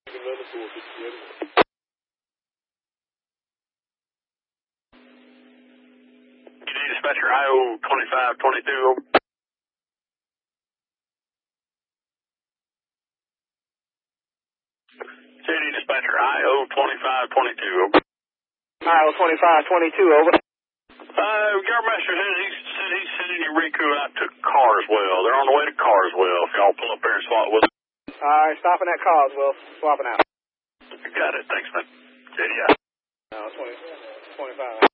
Dispatcher IO 2522. City Dispatcher IO 2522. IO 2522, over. Yardmaster said he's sending you Riku out to Carswell. They're on the way to Carswell. If y'all pull up there and swap with them. Alright, stopping at Carswell, swapping out. You got it. Thanks, man. City, yeah. No, 25.